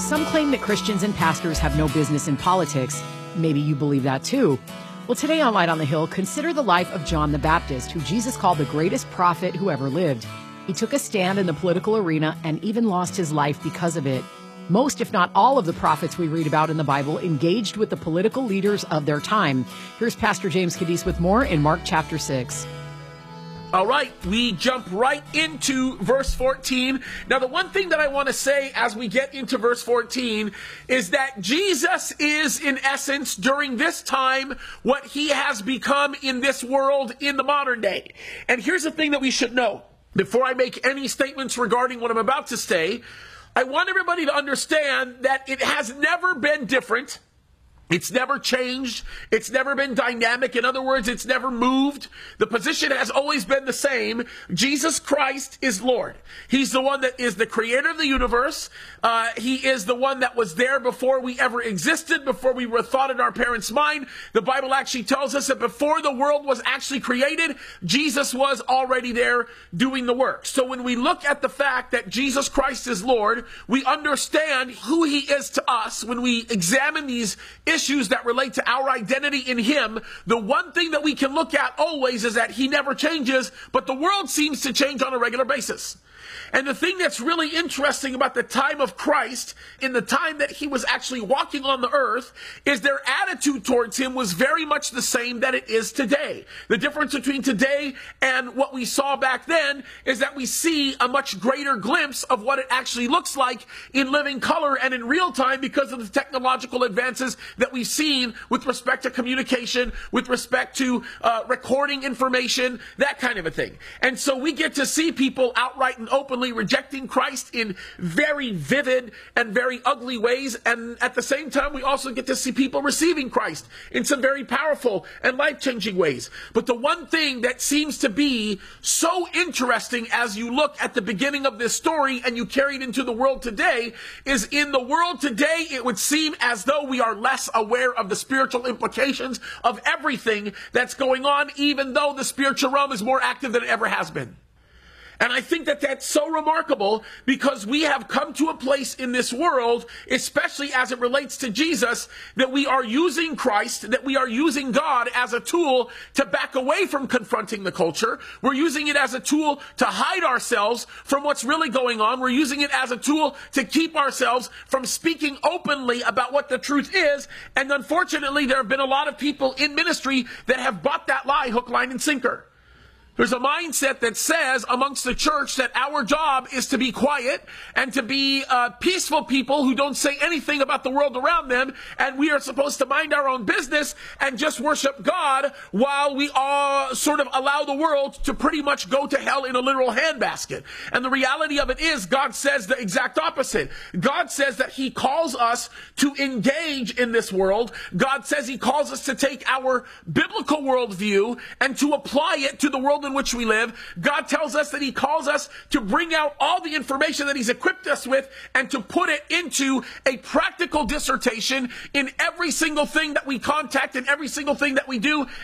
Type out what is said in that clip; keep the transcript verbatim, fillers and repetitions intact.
Some claim that Christians and pastors have no business in politics. Maybe you believe that too. Well, today on Light on the Hill, consider the life of John the Baptist, who Jesus called the greatest prophet who ever lived. He took a stand in the political arena and even lost his life because of it. Most, if not all, of the prophets we read about in the Bible engaged with the political leaders of their time. Here's Pastor James Cadiz with more in Mark chapter six. All right, we jump right into verse fourteen. Now, the one thing that I want to say as we get into verse fourteen is that Jesus is, in essence, during this time, what he has become in this world in the modern day. And here's the thing that we should know. Before I make any statements regarding what I'm about to say, I want everybody to understand that it has never been different. It's never changed. It's never been dynamic. In other words, it's never moved. The position has always been the same. Jesus Christ is Lord. He's the one that is the creator of the universe. Uh, he is the one that was there before we ever existed, before we were thought in our parents' mind. The Bible actually tells us that before the world was actually created, Jesus was already there doing the work. So when we look at the fact that Jesus Christ is Lord, we understand who he is to us. When we examine these issues, issues that relate to our identity in him, the one thing that we can look at always is that he never changes, but the world seems to change on a regular basis. And the thing that's really interesting about the time of Christ, in the time that he was actually walking on the earth, is their attitude towards him was very much the same that it is today. The difference between today and what we saw back then is that we see a much greater glimpse of what it actually looks like in living color and in real time because of the technological advances that we've seen with respect to communication, with respect to uh, recording information, that kind of a thing. And so we get to see people outright and openly rejecting Christ in very vivid and very ugly ways, and at the same time we also get to see people receiving Christ in some very powerful and life-changing ways. But the one thing that seems to be so interesting as you look at the beginning of this story and you carry it into the world today is in the world today it would seem as though we are less aware of the spiritual implications of everything that's going on, even though the spiritual realm is more active than it ever has been. And I think that that's so remarkable because we have come to a place in this world, especially as it relates to Jesus, that we are using Christ, that we are using God as a tool to back away from confronting the culture. We're using it as a tool to hide ourselves from what's really going on. We're using it as a tool to keep ourselves from speaking openly about what the truth is. And unfortunately, there have been a lot of people in ministry that have bought that lie hook, line, and sinker. There's a mindset that says amongst the church that our job is to be quiet and to be uh, peaceful people who don't say anything about the world around them, and we are supposed to mind our own business and just worship God while we all sort of allow the world to pretty much go to hell in a literal handbasket. And the reality of it is God says the exact opposite. God says that he calls us to engage in this world. God says he calls us to take our biblical worldview and to apply it to the world in which we live. God tells us that he calls us to bring out all the information that he's equipped us with and to put it into a practical dissertation in every single thing that we contact and every single thing that we do.